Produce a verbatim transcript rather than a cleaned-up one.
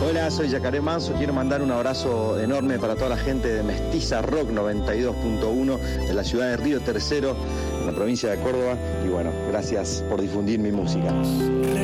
Hola, soy Yacaré Manso. Quiero mandar un abrazo enorme para toda la gente de Mestiza Rock noventa y dos punto uno de la ciudad de Río Tercero, en la provincia de Córdoba. Y bueno, gracias por difundir mi música.